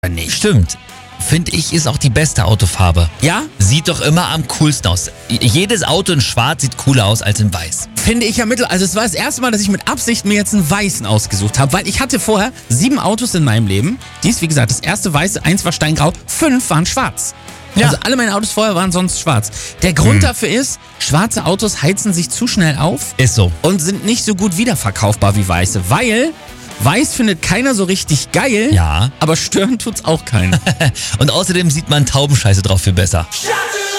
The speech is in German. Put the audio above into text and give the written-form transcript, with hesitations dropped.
nicht. Stimmt. Finde ich, ist auch die beste Autofarbe. Ja? Sieht doch immer am coolsten aus. Jedes Auto in schwarz sieht cooler aus als in weiß. Finde ich ja also es war das erste Mal, dass ich mit Absicht mir jetzt einen weißen ausgesucht habe, weil ich hatte vorher 7 Autos in meinem Leben. Dies, wie gesagt, das erste weiße, 1 war steingrau, 5 waren schwarz. Ja. Also alle meine Autos vorher waren sonst schwarz. Der Grund dafür ist, schwarze Autos heizen sich zu schnell auf Ist so. und sind nicht so gut wiederverkaufbar wie weiße, weil weiß findet keiner so richtig geil, Ja. aber stören tut's auch keinen. Und außerdem sieht man Taubenscheiße drauf viel besser.